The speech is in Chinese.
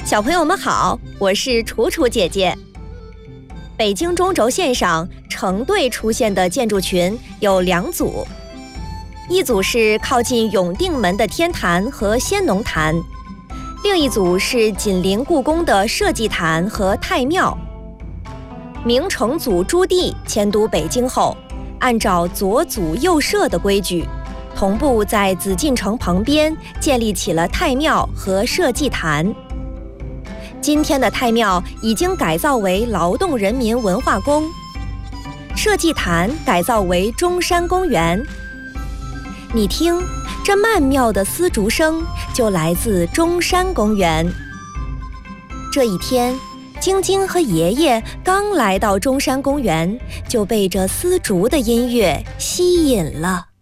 小朋友们好，我是楚楚姐姐。北京中轴线上成对出现的建筑群有2组，一组是靠近永定门的天坛和先农坛，另一组是紧邻故宫的社稷坛和太庙。明成祖朱棣迁都北京后，按照左祖右社的规矩，同步在紫禁城旁边建立起了太庙和社稷坛。今天的太庙已经改造为劳动人民文化宫，社稷坛改造为中山公园。你听，这曼妙的丝竹声就来自中山公园。这一天，晶晶和爷爷刚来到中山公园，就被这丝竹的音乐吸引了。